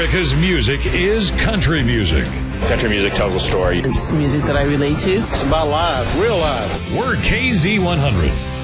America's music is country music. Country music tells a story. It's music that I relate to. It's about life, real life. We're KZ100.